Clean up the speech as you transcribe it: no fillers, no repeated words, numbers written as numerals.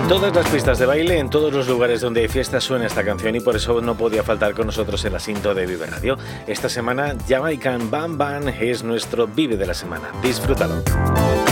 Todas las pistas de baile, en todos los lugares donde hay fiesta suena esta canción y por eso no podía faltar con nosotros el asiento de Vive Radio. Esta semana Jamaican Bam Bam es nuestro Vive de la semana. Disfrútalo.